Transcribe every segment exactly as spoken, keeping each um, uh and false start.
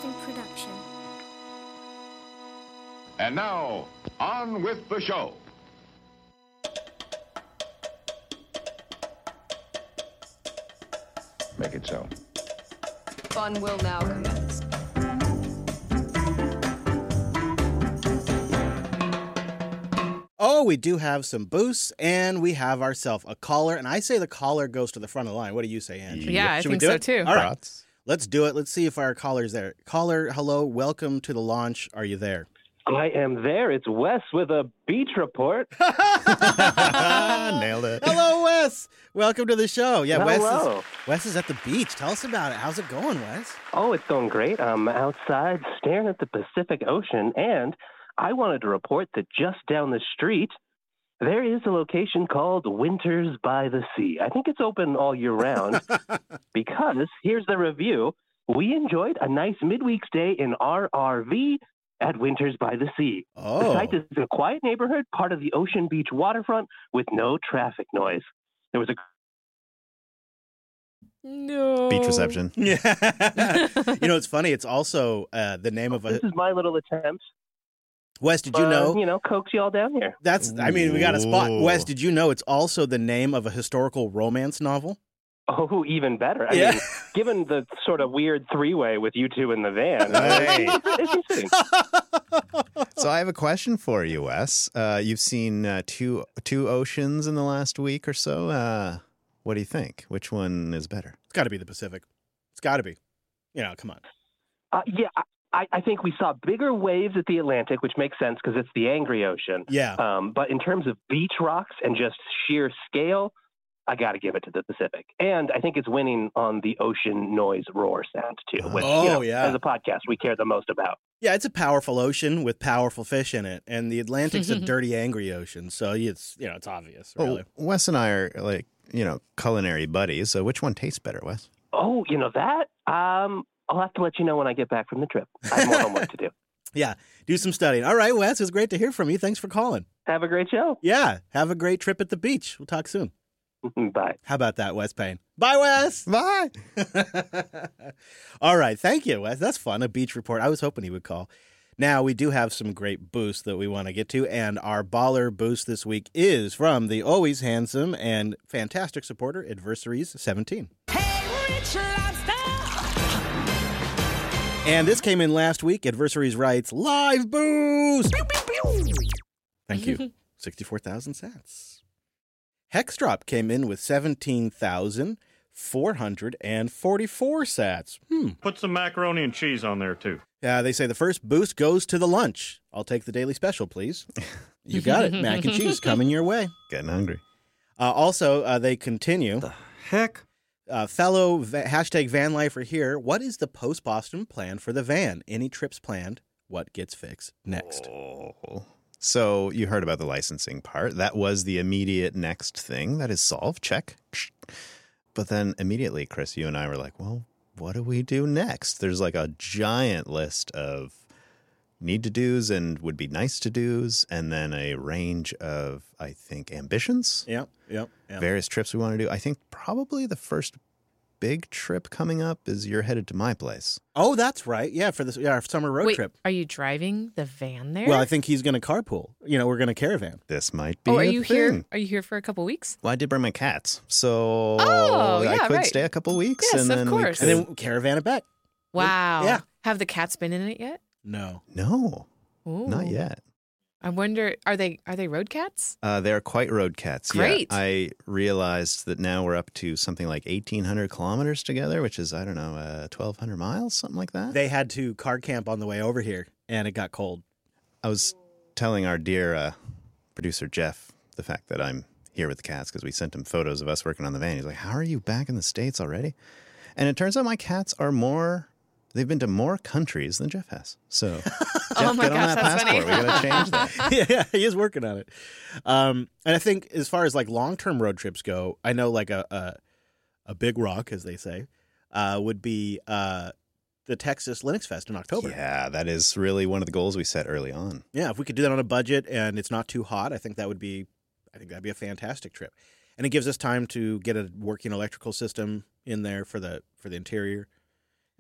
Boston production. And now, on with the show. Make it so. Fun will now commence. Oh, we do have some boosts, and we have ourselves a caller. And I say the caller goes to the front of the line. What do you say, Andrew? Yeah, I Should think we do so it? too. All right, let's do it. Let's see if our caller's there. Caller, hello, welcome to the launch. Are you there? I am there. It's Wes with a beach report. Nailed it. Hello, Wes. Welcome to the show. Yeah, Wes Hello. is, Wes is at the beach. Tell us about it. How's it going, Wes? Oh, it's going great. I'm outside staring at the Pacific Ocean, and I wanted to report that just down the street, there is a location called Winters by the Sea. I think it's open all year round because here's the review. We enjoyed a nice midweek stay in our R V at Winters by the Sea. Oh. The site is a quiet neighborhood, part of the Ocean Beach waterfront with no traffic noise. There was a No. Beach reception. Yeah. You know, it's funny. It's also uh, the name of a... This is my little attempt. Wes, did you uh, know? You know, coax you all down here. That's, I mean, we got a spot. Ooh. Wes, did you know it's also the name of a historical romance novel? Oh, even better. I Yeah. mean, given the sort of weird three-way with you two in the van, Hey. uh, it's interesting. So I have a question for you, Wes. Uh, you've seen uh, two two oceans in the last week or so. Uh, what do you think? Which one is better? It's got to be the Pacific. It's got to be. You know, come on. Uh, yeah, I, I think we saw bigger waves at the Atlantic, which makes sense because it's the angry ocean. Yeah. Um, but in terms of beach rocks and just sheer scale, I got to give it to the Pacific. And I think it's winning on the ocean noise roar sound, too, which, Oh, you know, yeah. as a podcast, we care the most about. Yeah, it's a powerful ocean with powerful fish in it, and the Atlantic's a dirty, angry ocean, so it's you know it's obvious, really. Well, Wes and I are like, you know, culinary buddies. So which one tastes better, Wes? Oh, you know that? Um, I'll have to let you know when I get back from the trip. I have more homework to do. Yeah, do some studying. All right, Wes, it was great to hear from you. Thanks for calling. Have a great show. Yeah, have a great trip at the beach. We'll talk soon. Bye. How about that, Wes Payne? Bye, Wes. Bye. All right, thank you, Wes. That's fun. A beach report. I was hoping he would call. Now, we do have some great boosts that we want to get to, and our baller boost this week is from the always handsome and fantastic supporter, Adversaries seventeen. Hey, Rich Lobster! And this came in last week. Adversaries writes, live boost! Thank you. sixty-four thousand sats. Hexdrop came in with seventeen thousand four hundred forty-four sats. Hmm. Put some macaroni and cheese on there, too. Uh, they say the first boost goes to the lunch. I'll take the daily special, please. You got it. Mac and cheese coming your way. Getting hungry. Uh, also, uh, they continue. The heck? Uh, fellow va- hashtag van lifer here. What is the post-Boston plan for the van? Any trips planned? What gets fixed next? Oh. So you heard about the licensing part. That was the immediate next thing. That is solved. Check. But then immediately, Chris, you and I were like, well, what do we do next? There's like a giant list of need to do's and would be nice to do's, and then a range of, I think, ambitions. Yep, yep, yep. Various trips we want to do. I think probably the first big trip coming up is you're headed to my place. Oh, that's right. Yeah, for this yeah, our summer road Wait, trip. are you driving the van there? Well, I think he's going to carpool. You know, we're going to caravan. This might be oh, are a you thing. here? Are you here for a couple weeks? Well, I did bring my cats, so Oh, I yeah, could right. stay a couple weeks. Yes, and of then course. We And could... then caravan it back. Wow. Yeah. Have the cats been in it yet? No. No, Ooh. not yet. I wonder, are they are they road cats? Uh, they're quite road cats. Great. Yeah, I realized that now we're up to something like eighteen hundred kilometers together, which is, I don't know, uh, twelve hundred miles, something like that. They had to car camp on the way over here, and it got cold. I was telling our dear uh, producer, Jeff, the fact that I'm here with the cats because we sent him photos of us working on the van. He's like, how are you back in the States already? And it turns out my cats are more... They've been to more countries than Jeff has. So, Jeff, Oh my get on gosh, that that's passport. funny. We got to change that. Yeah, he is working on it. Um, and I think as far as like long-term road trips go, I know like a a, a big rock, as they say, uh, would be uh, the Texas Linux Fest in October. Yeah, that is really one of the goals we set early on. Yeah, if we could do that on a budget and it's not too hot, I think that would be, I think that'd be a fantastic trip. And it gives us time to get a working electrical system in there for the for the interior.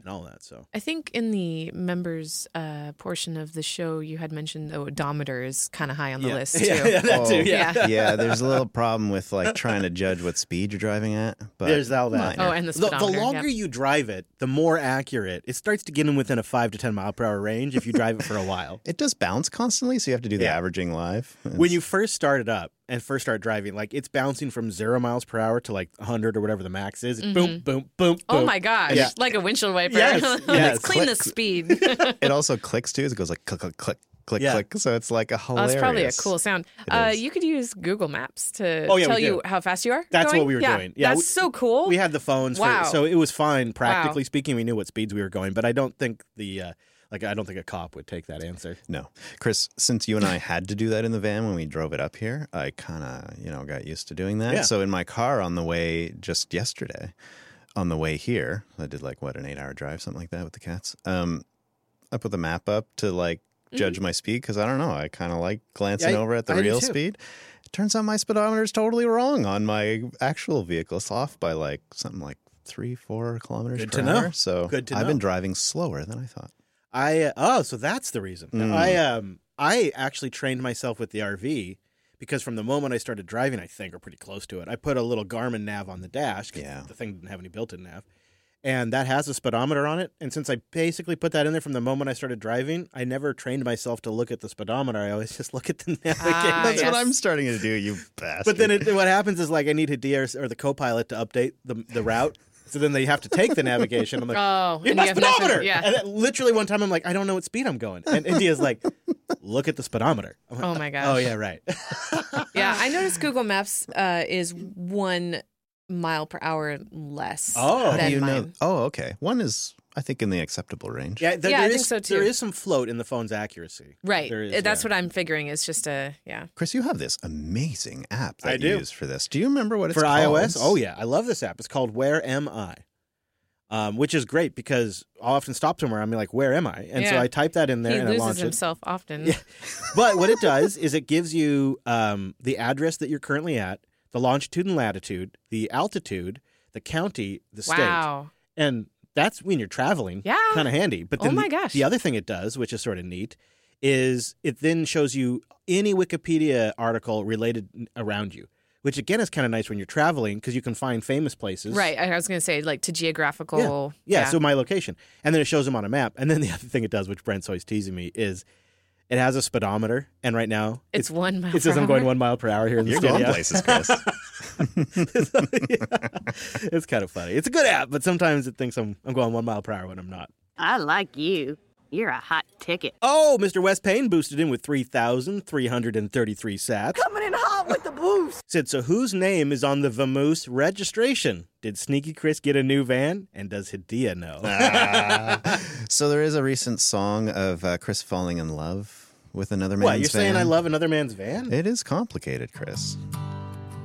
and all that. So I think in the members uh, portion of the show, you had mentioned the odometer is kind of high on the yeah. list too. Yeah, yeah, that too. Oh, Yeah. Yeah. Yeah, there's a little problem with like trying to judge what speed you're driving at. But There's all that. minor. Oh, and the The, the speedometer. longer yeah. you drive it, the more accurate it starts to get in within a five to ten mile per hour range if you drive it for a while. It does bounce constantly, so you have to do the Yeah. averaging live. When you first start it up and first start driving, like it's bouncing from zero miles per hour to like one hundred or whatever the max is. Boom, boom, boom, boom. Oh my gosh! Yeah. Like a windshield wiper. Yes, Let's yes. clean the Click. speed. it also clicks too. So it goes like click, click, click, click, Yeah. click. So it's like a Oh, hilarious. that's probably a cool sound. It Uh, is. you could use Google Maps to Oh, yeah, we tell you do. how fast you are. That's going. what we were yeah. doing. Yeah, that's we- so cool. We had the phones, Wow. for, so it was fine. Practically Wow. speaking, we knew what speeds we were going, but I don't think the uh, like I don't think a cop would take that answer. No. Chris, since you and I had to do that in the van when we drove it up here, I kind of, you know, got used to doing that. Yeah. So in my car on the way just yesterday, on the way here, I did like, what, an eight-hour drive, something like that with the cats. Um, I put the map up to like judge my speed because I don't know. I kind of like glancing Yeah, I- over at the I do real too. speed. It turns out my speedometer is totally wrong on my actual vehicle. It's off by like something like three, four kilometers Good per to know. hour. So Good to I've know. been driving slower than I thought. I uh, oh, so that's the reason. Mm. I um I actually trained myself with the R V because from the moment I started driving, I think, or pretty close to it, I put a little Garmin nav on the dash. 'Cause Yeah. the thing didn't have any built-in nav, and that has a speedometer on it. And since I basically put that in there from the moment I started driving, I never trained myself to look at the speedometer. I always just look at the navigation. Ah, That's what yes. I'm starting to do, you bastard. But then it, what happens is like I need Hadia or, or the co-pilot to update the the route. So then they have to take the navigation. I'm like, Oh, "Here's and my you have nothing- speedometer!" yeah. And then literally one time I'm like, I don't know what speed I'm going. And India's like, look at the speedometer. I'm like, Oh my gosh. Oh yeah, right. Yeah, I noticed Google Maps uh, is one mile per hour less. Oh. How than do you know? mine. Oh, okay. One is, I think, in the acceptable range. Yeah, there, Yeah, I there think is- so, too. There is some float in the phone's accuracy. Right. There is, Uh, That's yeah. what I'm figuring. It's just a yeah. Chris, you have this amazing app that I you do. use for this. Do you remember what it's for called? iOS. Oh yeah, I love this app. It's called Where Am I, um, which is great because I'll often stop somewhere. I'm like, where am I? And so Yeah. I type that in there He and I loses launch it. himself often. Yeah. But what it does is it gives you um, the address that you're currently at, the longitude and latitude, the altitude, the county, the state, Wow. and that's when you're traveling. Yeah. kind of handy. But Oh then my the, gosh. the other thing it does, which is sort of neat, is it then shows you any Wikipedia article related around you, which again is kind of nice when you're traveling because you can find famous places. Right. I was going to say like to geographical. Yeah, yeah, so my location. And then it shows them on a map. And then the other thing it does, which Brent's always teasing me, is it has a speedometer. And right now, It's one mile It says per I'm going hour. one mile per hour here in the You're studio. going places, Chris. It's kind of funny. It's a good app, but sometimes it thinks I'm I'm going one mile per hour when I'm not. I like you. You're a hot ticket. Oh, Mister West Payne boosted in with three thousand three hundred thirty-three sats. Coming in hot with the boost. Said, so whose name is on the Vamoose registration? Did Sneaky Chris get a new van? And does Hadia know? So there is a recent song of uh, Chris falling in love with another man's What, you're saying van. I love another man's van? It is complicated, Chris.